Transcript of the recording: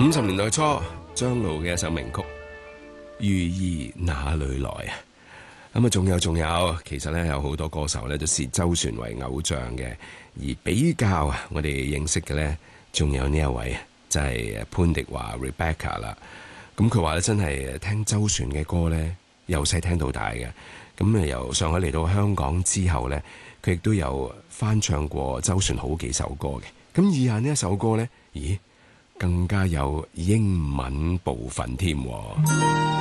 50年代初，張露嘅一首名曲《寓意哪裏來》啊。咁啊，仲有，其實咧有好多歌手咧都視周璇為偶像嘅，而比較啊，我哋認識嘅咧，仲有呢一位就係潘迪華 Rebecca 啦。咁佢話咧真係聽周璇嘅歌咧，由細聽到大嘅。咁啊，由上海嚟到香港之後咧，佢亦都有翻唱過周璇好幾首歌嘅。咁以下呢一首歌咧，咦，更加有英文部分添。